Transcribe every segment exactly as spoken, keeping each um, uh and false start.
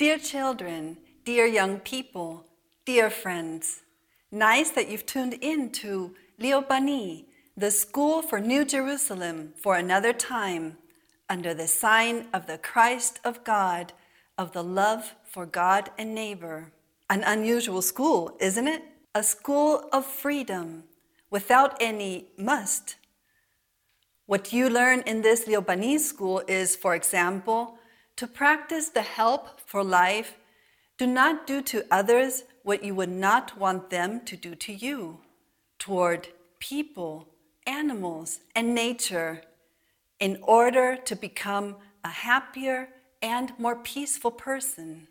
Dear children, dear young people, dear friends, nice that you've tuned in to Liobani, the School for New Jerusalem for another time, under the sign of the Christ of God, of the love for God and neighbor. An unusual school, isn't it? A school of freedom, without any must. What you learn in this Liobani school is, for example, to practice the help for life. Do not do to others what you would not want them to do to you, toward people, animals, and nature, in order to become a happier and more peaceful person.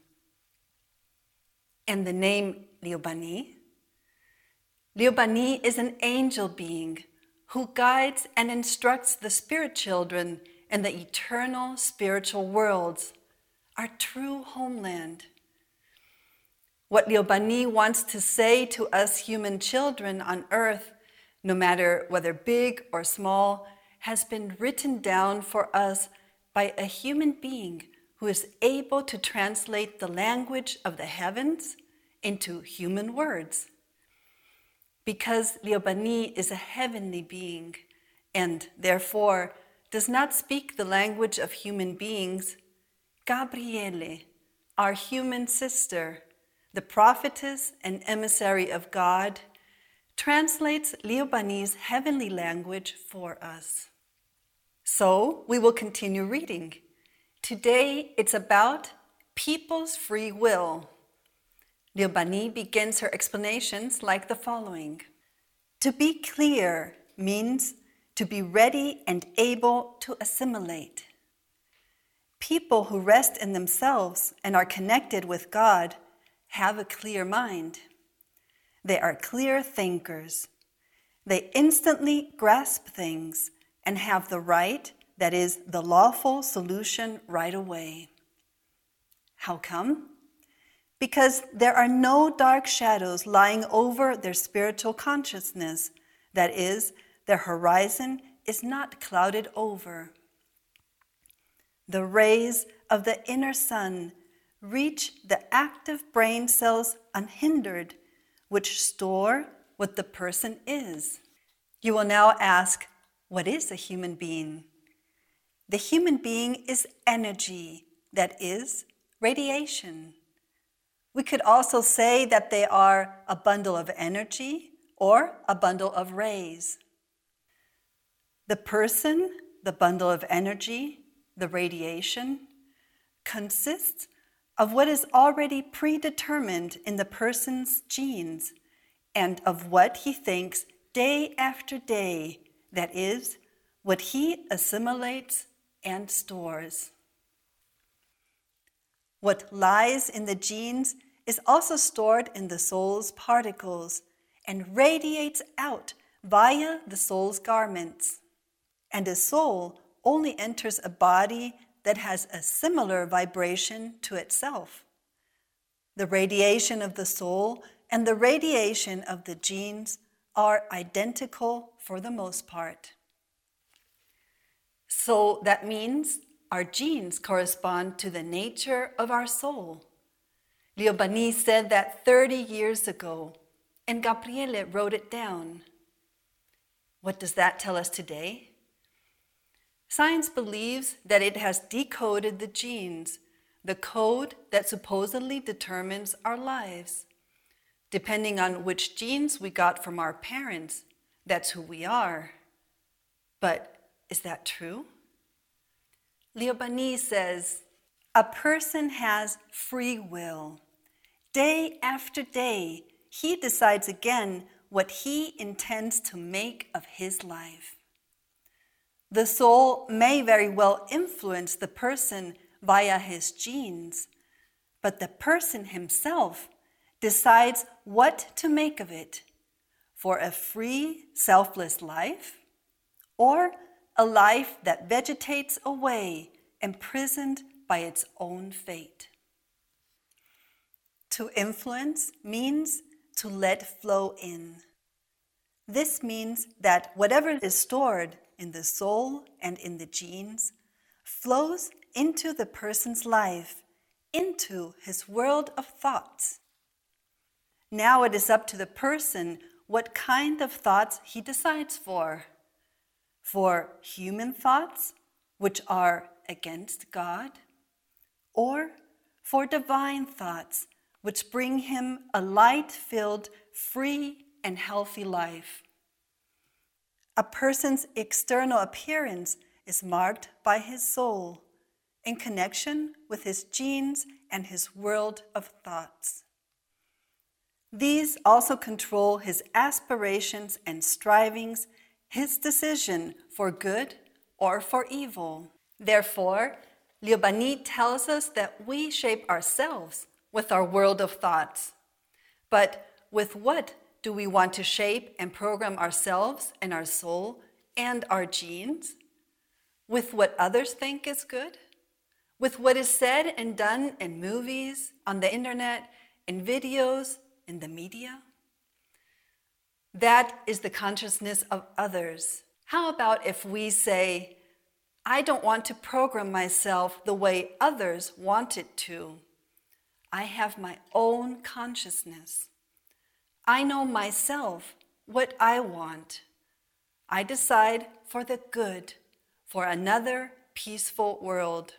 And the name Liobani? Liobani is an angel being who guides and instructs the spirit children in the eternal spiritual worlds, our true homeland. What Liobani wants to say to us human children on earth, no matter whether big or small, has been written down for us by a human being who is able to translate the language of the heavens into human words. Because Liobani is a heavenly being and therefore does not speak the language of human beings, Gabriele, our human sister, the prophetess and emissary of God, translates Liobani's heavenly language for us. So we will continue reading. Today it's about people's free will. Liobani begins her explanations like the following. To be clear means to be ready and able to assimilate. People who rest in themselves and are connected with God have a clear mind. They are clear thinkers. They instantly grasp things and have the right, that is, the lawful solution right away. How come? Because there are no dark shadows lying over their spiritual consciousness, that is, their horizon is not clouded over. The rays of the inner sun reach the active brain cells unhindered, which store what the person is. You will now ask, what is a human being? The human being is energy, that is, radiation. We could also say that they are a bundle of energy or a bundle of rays. The person, the bundle of energy, the radiation, consists of what is already predetermined in the person's genes and of what he thinks day after day, that is, what he assimilates and stores. What lies in the genes is also stored in the soul's particles and radiates out via the soul's garments. And a soul only enters a body that has a similar vibration to itself. The radiation of the soul and the radiation of the genes are identical for the most part. So that means our genes correspond to the nature of our soul. Liobani said that thirty years ago, and Gabriele wrote it down. What does that tell us today? Science believes that it has decoded the genes, the code that supposedly determines our lives. Depending on which genes we got from our parents, that's who we are. But is that true? Liobani says, a person has free will. Day after day, he decides again what he intends to make of his life. The soul may very well influence the person via his genes, but the person himself decides what to make of it, for a free, selfless life, or a life that vegetates away, imprisoned by its own fate. To influence means to let flow in. This means that whatever is stored in the soul and in the genes flows into the person's life into his world of thoughts. Now it is up to the person what kind of thoughts he decides for. For human thoughts, which are against God, or for divine thoughts, which bring him a light-filled, free, and healthy life. A person's external appearance is marked by his soul, in connection with his genes and his world of thoughts. These also control his aspirations and strivings, his decision for good or for evil. Therefore, Liobani tells us that we shape ourselves with our world of thoughts. But with what do we want to shape and program ourselves and our soul and our genes? With what others think is good? With what is said and done in movies, on the internet, in videos, in the media? That is the consciousness of others. How about if we say, I don't want to program myself the way others want it to. I have my own consciousness. I know myself what I want. I decide for the good, for another peaceful world.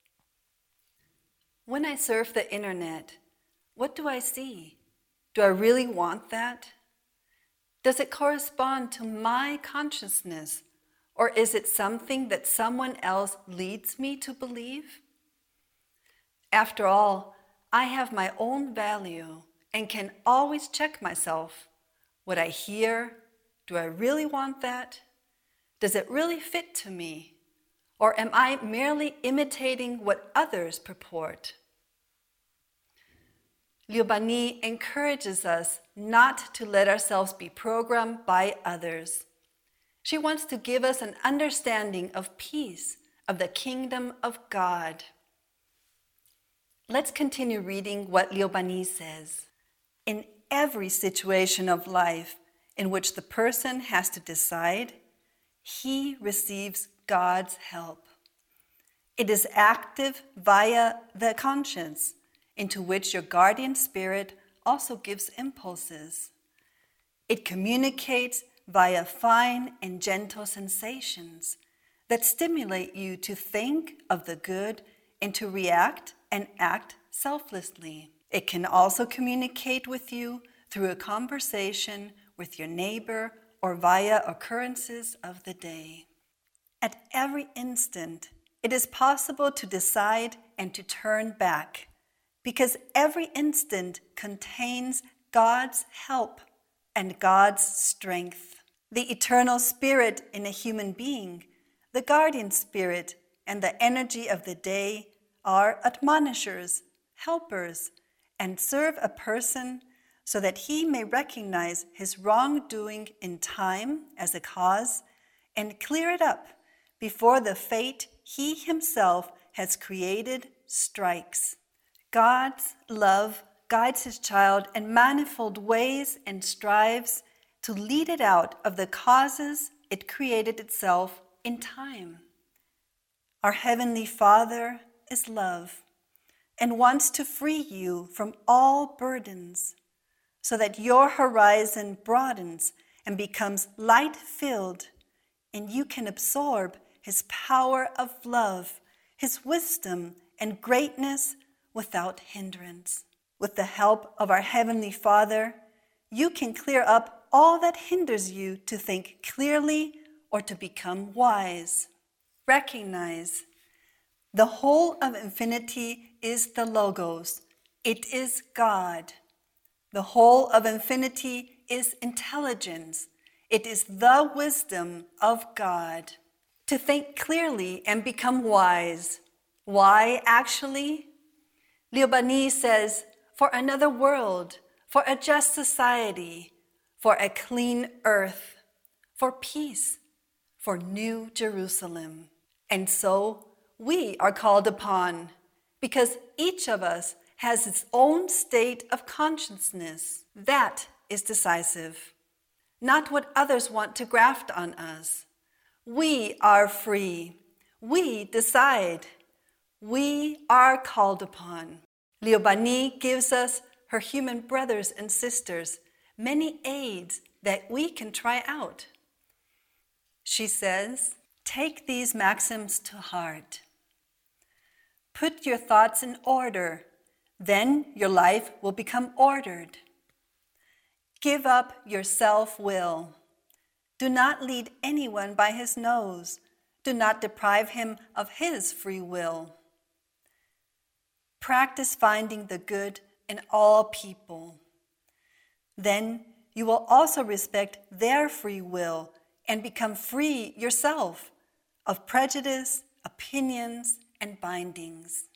When I surf the internet, what do I see? Do I really want that? Does it correspond to my consciousness, or is it something that someone else leads me to believe? After all, I have my own value and can always check myself. What I hear, do I really want that? Does it really fit to me? Or am I merely imitating what others purport? Liobani encourages us not to let ourselves be programmed by others. She wants to give us an understanding of peace, of the kingdom of God. Let's continue reading what Liobani says. In every situation of life in which the person has to decide, he receives God's help. It is active via the conscience, into which your guardian spirit also gives impulses. It communicates via fine and gentle sensations that stimulate you to think of the good and to react and act selflessly. It can also communicate with you through a conversation with your neighbor or via occurrences of the day. At every instant, it is possible to decide and to turn back, because every instant contains God's help and God's strength. The eternal spirit in a human being, the guardian spirit, and the energy of the day are admonishers, helpers, and serve a person so that he may recognize his wrongdoing in time as a cause and clear it up before the fate he himself has created strikes. God's love guides his child in manifold ways and strives to lead it out of the causes it created itself in time. Our Heavenly Father is love and wants to free you from all burdens so that your horizon broadens and becomes light-filled, and you can absorb his power of love, his wisdom and greatness without hindrance. With the help of our Heavenly Father, you can clear up all that hinders you to think clearly or to become wise. Recognize the whole of infinity is the Logos. It is God. The whole of infinity is intelligence. It is the wisdom of God. To think clearly and become wise. Why, actually? Liobani says, for another world, for a just society, for a clean earth, for peace, for New Jerusalem. And so we are called upon, because each of us has its own state of consciousness. That is decisive, not what others want to graft on us. We are free. We decide. We are called upon. Liu Bani gives us, her human brothers and sisters, many aids that we can try out. She says, take these maxims to heart. Put your thoughts in order, then your life will become ordered. Give up your self-will. Do not lead anyone by his nose. Do not deprive him of his free will. Practice finding the good in all people. Then you will also respect their free will and become free yourself of prejudice, opinions, and bindings.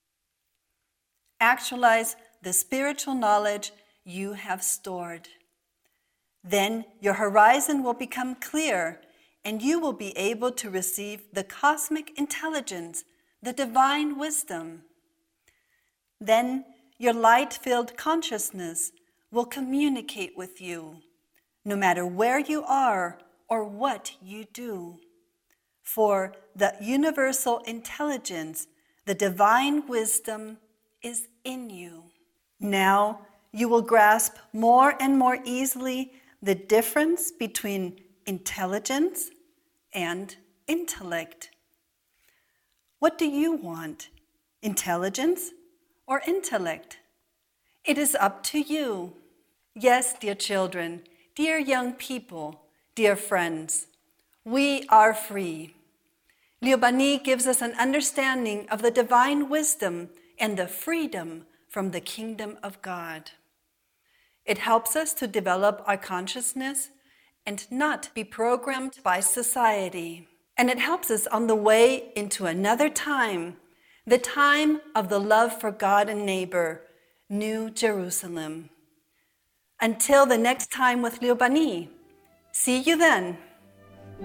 Actualize the spiritual knowledge you have stored. Then your horizon will become clear, and you will be able to receive the cosmic intelligence, the divine wisdom. Then your light-filled consciousness will communicate with you, no matter where you are or what you do. For the universal intelligence, the divine wisdom, is in you. Now you will grasp more and more easily the difference between intelligence and intellect. What do you want? Intelligence or intellect? It is up to you. Yes, dear children, dear young people, dear friends, we are free. Liu Bani gives us an understanding of the divine wisdom and the freedom from the kingdom of God. It helps us to develop our consciousness and not be programmed by society. And it helps us on the way into another time, the time of the love for God and neighbor, New Jerusalem. Until the next time with Liu Bani, see you then.